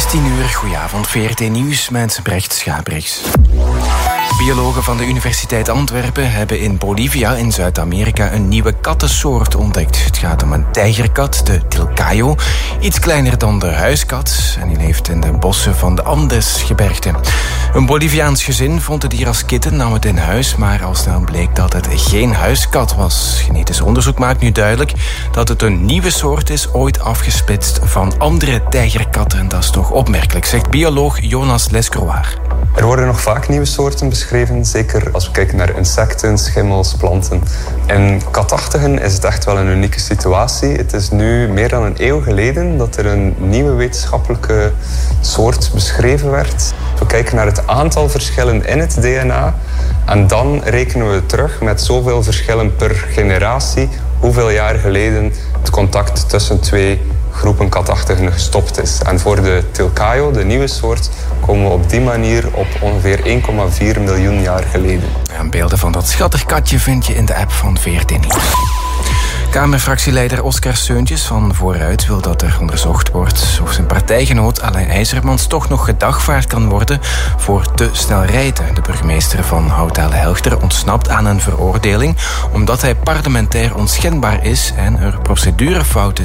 10:00, goedenavond, VRT Nieuws met Brecht Schabriks. Biologen van de Universiteit Antwerpen hebben in Bolivia in Zuid-Amerika een nieuwe kattensoort ontdekt. Het gaat om een tijgerkat, de Tilcayo, iets kleiner dan de huiskat en die leeft in de bossen van de Andesgebergte. Een Boliviaans gezin vond het dier als kitten, nam het in huis, maar al snel bleek dat het geen huiskat was. Genetisch onderzoek maakt nu duidelijk dat het een nieuwe soort is, ooit afgesplitst van andere tijgerkatten. En dat is toch opmerkelijk, zegt bioloog Jonas Lescroix. Er worden nog vaak nieuwe soorten beschreven, zeker als we kijken naar insecten, schimmels, planten. In katachtigen is het echt wel een unieke situatie. Het is nu meer dan een eeuw geleden dat er een nieuwe wetenschappelijke soort beschreven werd. We kijken naar het aantal verschillen in het DNA en dan rekenen we terug met zoveel verschillen per generatie hoeveel jaar geleden het contact tussen twee groepen katachtigen gestopt is. En voor de Tilcayo, de nieuwe soort, komen we op die manier op ongeveer 1,4 miljoen jaar geleden. En beelden van dat schattig katje vind je in de app van VRT Nieuws. Kamerfractieleider Oscar Seuntjes van Vooruit wil dat er onderzocht wordt of zijn partijgenoot Alain IJzermans toch nog gedagvaard kan worden voor te snel rijden. De burgemeester van Houthalen-Helchter ontsnapt aan een veroordeling omdat hij parlementair onschendbaar is en er procedurefouten